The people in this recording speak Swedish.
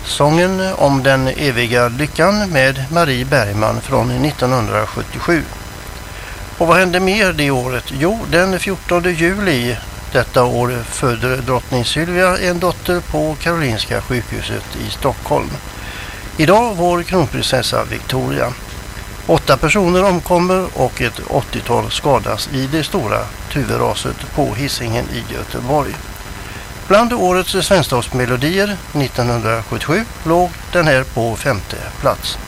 Sången om den eviga lyckan med Marie Bergman från 1977. Och vad hände mer det året? Jo, den 14 juli detta år födde drottning Sylvia en dotter på Karolinska sjukhuset i Stockholm. Idag vår kronprinsessa Victoria. 8 personer omkommer och ett 80-tal skadas i det stora tuveraset på Hisingen i Göteborg. Bland årets svensktalsmelodier 1977 låg den här på 5:e plats.